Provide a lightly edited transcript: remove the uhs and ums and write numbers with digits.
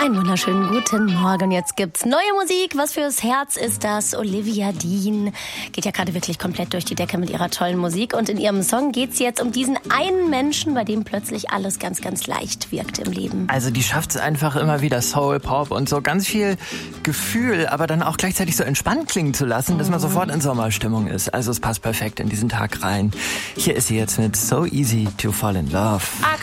Einen wunderschönen guten Morgen. Jetzt gibt's neue Musik. Was fürs Herz ist das? Olivia Dean geht ja gerade wirklich komplett durch die Decke mit ihrer tollen Musik. Und in ihrem Song geht's jetzt um diesen einen Menschen, bei dem plötzlich alles ganz, ganz leicht wirkt im Leben. Also die schafft es einfach immer wieder Soul, Pop und so ganz viel Gefühl, aber dann auch gleichzeitig so entspannt klingen zu lassen, dass man sofort in Sommerstimmung ist. Also es passt perfekt in diesen Tag rein. Hier ist sie jetzt mit So Easy to Fall in Love.